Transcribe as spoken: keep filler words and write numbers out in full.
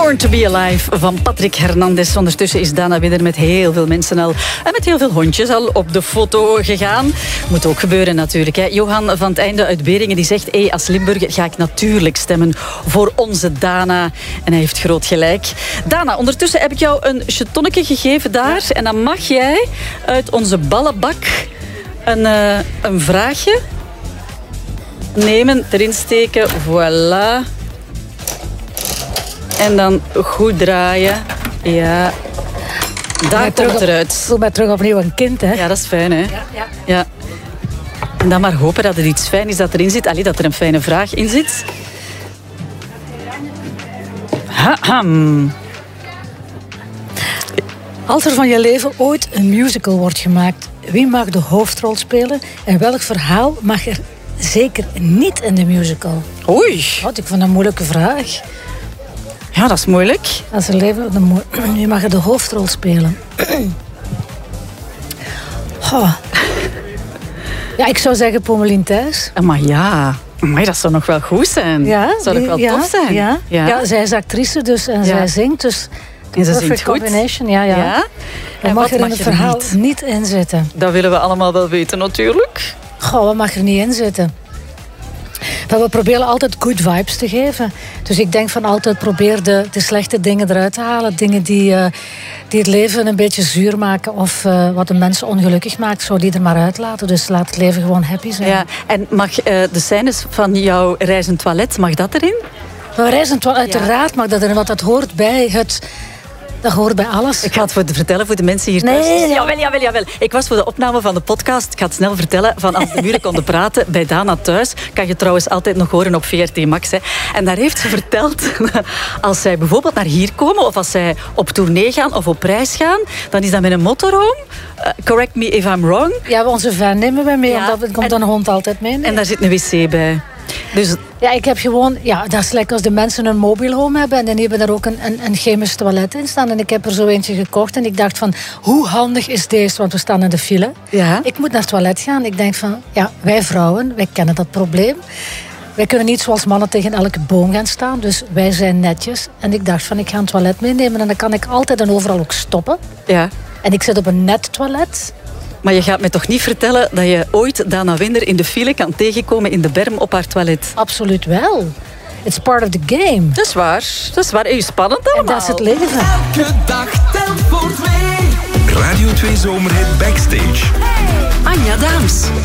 Born to be Alive van Patrick Hernandez. Ondertussen is Dana Widder met heel veel mensen al en met heel veel hondjes al op de foto gegaan. Moet ook gebeuren natuurlijk. Hè. Johan van het Einde uit Beringen die zegt: hey, als Limburger ga ik natuurlijk stemmen voor onze Dana. En hij heeft groot gelijk. Dana, ondertussen heb ik jou een chetonnetje gegeven daar. En dan mag jij uit onze ballenbak een, uh, een vraagje nemen, erin steken. Voilà. En dan goed draaien. Ja. Daar komt het eruit. Ik voel mij terug opnieuw een kind, hè? Ja, dat is fijn, hè? Ja, ja. Ja. En dan maar hopen dat er iets fijn is dat erin zit. Allee, dat er een fijne vraag in zit. Ha-ham. Als er van je leven ooit een musical wordt gemaakt, wie mag de hoofdrol spelen en welk verhaal mag er zeker niet in de musical? Oei. Wat, ik vind dat een moeilijke vraag. Ja, dat is moeilijk. Als er leven, dan mo- nu mag je de hoofdrol spelen. Oh. Ja, ik zou zeggen Pommelien Thijs. Maar ja, maar dat zou nog wel goed zijn. Ja, dat zou ook wel ja, tof zijn. Ja. Ja. Ja, zij is actrice dus en Ja. zij zingt. Dus En ze perfect zingt goed. combination. Ja, ja. Ja? En En mag wat er in mag het er verhaal niet? niet in zitten? Dat willen we allemaal wel weten natuurlijk. Goh, wat mag er niet in zitten? Maar we proberen altijd good vibes te geven. Dus ik denk van altijd probeer de, de slechte dingen eruit te halen. Dingen die, uh, die het leven een beetje zuur maken of uh, wat de mensen ongelukkig maakt, zou die er maar uitlaten. Dus laat het leven gewoon happy zijn. Ja, en mag uh, de scènes van jouw reizend toilet, mag dat erin? Maar reizend wel, uiteraard mag dat erin, want dat hoort bij het... Dat hoort bij alles. Ik ga het voor de vertellen voor de mensen hier thuis. Nee, ja. Jawel, jawel, jawel. Ik was voor de opname van de podcast. Ik ga het snel vertellen. Van als de muren konden praten bij Dana thuis. Kan je trouwens altijd nog horen op V R T Max. Hè. En daar heeft ze verteld. Als zij bijvoorbeeld naar hier komen. Of als zij op tournee gaan of op reis gaan. Dan is dat met een motorhome. Uh, correct me if I'm wrong. Ja, onze van nemen we mee. Ja. Omdat komt En- een hond altijd mee. Nee. En daar zit een wc bij. Dus Ja, ik heb gewoon... Ja, dat is lekker als de mensen een mobile home hebben. En die hebben daar ook een, een, een chemisch toilet in staan. En ik heb er zo eentje gekocht. En ik dacht van, hoe handig is deze? Want we staan in de file. ja. Ik moet naar het toilet gaan. Ik denk van, ja, wij vrouwen, wij kennen dat probleem. Wij kunnen niet zoals mannen tegen elke boom gaan staan. Dus wij zijn netjes. En ik dacht van, ik ga een toilet meenemen. En dan kan ik altijd en overal ook stoppen. ja. En ik zit op een net toilet. Maar je gaat me toch niet vertellen dat je ooit Dana Winder in de file kan tegenkomen in de berm op haar toilet? Absoluut wel. It's part of the game. Dat is waar. Dat is waar. Hey, spannend En allemaal. dat is het leven. Elke dag telt voor twee. Radio twee Zomerhit Backstage. Anja Daams.